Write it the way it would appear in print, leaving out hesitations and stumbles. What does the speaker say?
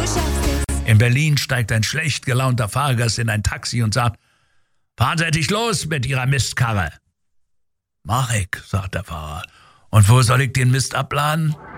In Berlin steigt ein schlecht gelaunter Fahrgast in ein Taxi und sagt: Fahren Sie endlich los mit Ihrer Mistkarre. Mach ich, sagt der Fahrer. Und wo soll ich den Mist abladen?